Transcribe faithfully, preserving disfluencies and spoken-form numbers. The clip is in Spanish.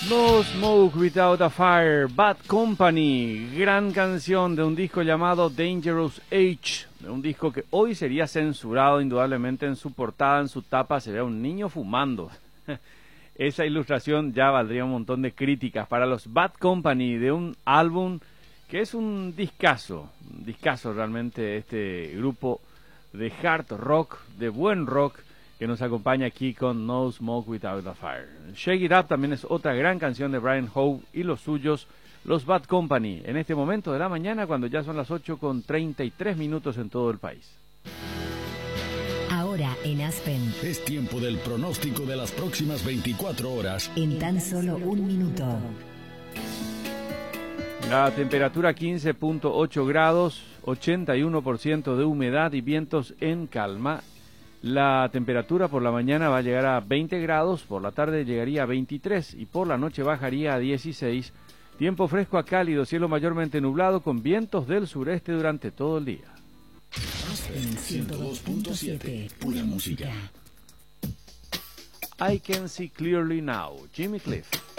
No Smoke Without a Fire, Bad Company, gran canción de un disco llamado Dangerous Age, de un disco que hoy sería censurado indudablemente. En su portada, en su tapa, se ve a un niño fumando. Esa ilustración ya valdría un montón de críticas para los Bad Company, de un álbum que es un discazo, un discazo realmente, este grupo de hard rock, de buen rock, que nos acompaña aquí con No Smoke Without a Fire. Shake It Up también es otra gran canción de Brian Howe y los suyos, los Bad Company, en este momento de la mañana, cuando ya son las ocho con treinta y tres minutos en todo el país. Ahora en Aspen es tiempo del pronóstico de las próximas veinticuatro horas en tan solo un minuto. La temperatura quince punto ocho grados, ochenta y uno por ciento de humedad y vientos en calma. La temperatura por la mañana va a llegar a veinte grados, por la tarde llegaría a veintitrés y por la noche bajaría a dieciséis. Tiempo fresco a cálido, cielo mayormente nublado con vientos del sureste durante todo el día. Aspen ciento dos punto siete, pura música. I Can See Clearly Now, Jimmy Cliff.